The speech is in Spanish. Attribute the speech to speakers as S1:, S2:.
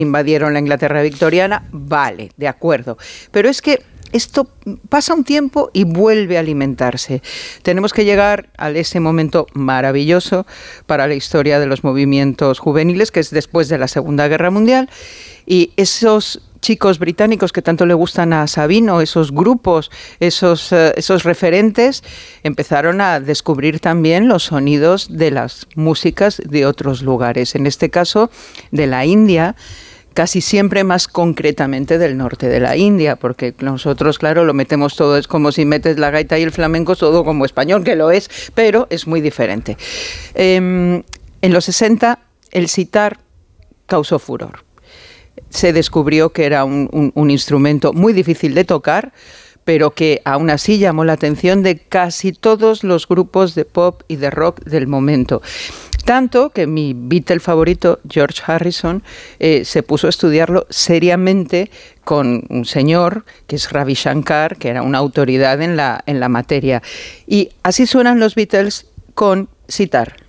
S1: invadieron la Inglaterra victoriana, vale, de acuerdo. Pero es que esto pasa un tiempo y vuelve a alimentarse. Tenemos que llegar a ese momento maravilloso para la historia de los movimientos juveniles, que es después de la Segunda Guerra Mundial, y esos chicos británicos que tanto le gustan a Sabino, esos grupos, esos referentes, empezaron a descubrir también los sonidos de las músicas de otros lugares, en este caso de la India, casi siempre más concretamente del norte de la India, porque nosotros, claro, lo metemos todo, es como si metes la gaita y el flamenco, todo como español, que lo es, pero es muy diferente. En los 60, el sitar causó furor. Se descubrió que era un instrumento muy difícil de tocar, pero que aún así llamó la atención de casi todos los grupos de pop y de rock del momento. Tanto que mi Beatle favorito, George Harrison, se puso a estudiarlo seriamente con un señor que es Ravi Shankar, que era una autoridad en la materia. Y así suenan los Beatles con sitar.